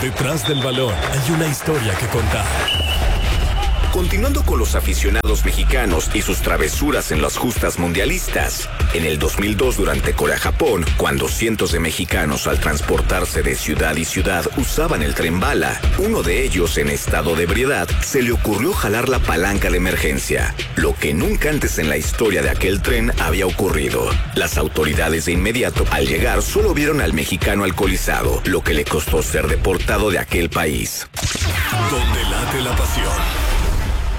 Detrás del balón hay una historia que contar. Continuando con los aficionados mexicanos y sus travesuras en las justas mundialistas, en el 2002 durante Corea-Japón, cuando cientos de mexicanos al transportarse de ciudad y ciudad usaban el tren bala, uno de ellos en estado de ebriedad se le ocurrió jalar la palanca de emergencia, lo que nunca antes en la historia de aquel tren había ocurrido. Las autoridades de inmediato al llegar solo vieron al mexicano alcoholizado, lo que le costó ser deportado de aquel país. Donde late la pasión.